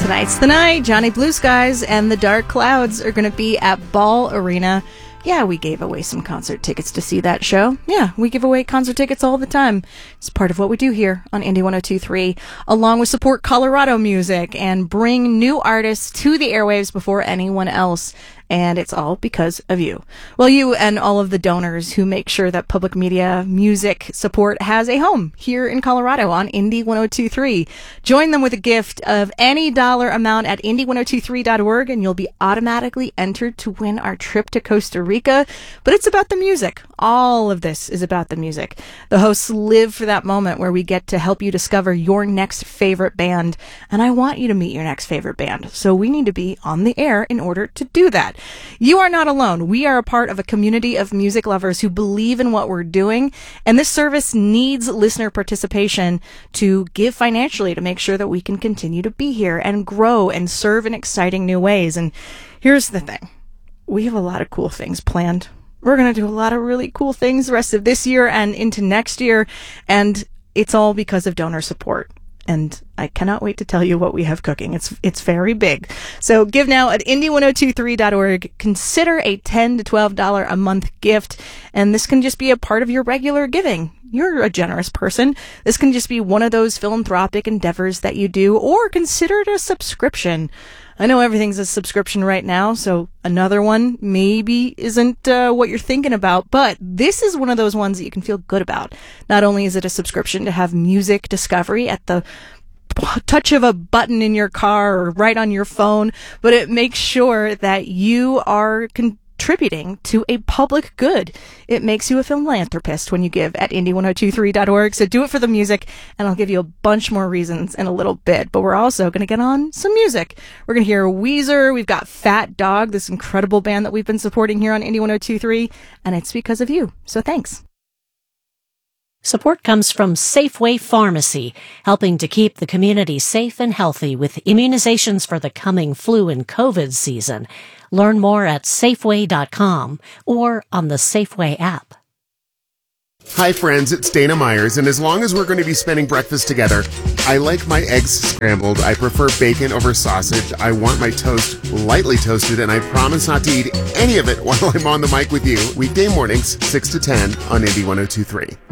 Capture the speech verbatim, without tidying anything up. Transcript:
Tonight's the night. Johnny Blue Skies and the Dark Clouds are going to be at Ball Arena. Yeah, we gave away some concert tickets to see that show. Yeah, we give away concert tickets all the time. It's part of what we do here on Indie one oh two point three, along with support Colorado music and bring new artists to the airwaves before anyone else. And it's all because of you. Well, you and all of the donors who make sure that public media music support has a home here in Colorado on Indie one oh two point three. Join them with a gift of any dollar amount at indie one oh two three dot org, and you'll be automatically entered to win our trip to Costa Rica. But it's about the music. All of this is about the music. The hosts live for that moment where we get to help you discover your next favorite band. And I want you to meet your next favorite band. So we need to be on the air in order to do that. You are not alone. We are a part of a community of music lovers who believe in what we're doing, and this service needs listener participation to give financially to make sure that we can continue to be here and grow and serve in exciting new ways. And here's the thing. We have a lot of cool things planned. We're going to do a lot of really cool things the rest of this year and into next year, and it's all because of donor support. And I cannot wait to tell you what we have cooking. It's it's very big. So give now at indie one oh two three dot org. Consider a ten to twelve dollars a month gift. And this can just be a part of your regular giving. You're a generous person. This can just be one of those philanthropic endeavors that you do, or consider it a subscription. I know everything's a subscription right now, so another one maybe isn't uh, what you're thinking about, but this is one of those ones that you can feel good about. Not only is it a subscription to have music discovery at the touch of a button in your car or right on your phone, but it makes sure that you are contributing to a public good. It makes you a philanthropist when you give at indie one oh two three dot org. So do it for the music, and I'll give you a bunch more reasons in a little bit. But we're also going to get on some music. We're going to hear Weezer. We've got Fat Dog, this incredible band that we've been supporting here on Indie one oh two point three, and it's because of you. So thanks. Support comes from Safeway Pharmacy, helping to keep the community safe and healthy with immunizations for the coming flu and COVID season. Learn more at safeway dot com or on the Safeway app. Hi friends, it's Dana Myers, and as long as we're going to be spending breakfast together, I like my eggs scrambled. I prefer bacon over sausage. I want my toast lightly toasted, and I promise not to eat any of it while I'm on the mic with you. Weekday mornings, six to ten on Indie one oh two point three.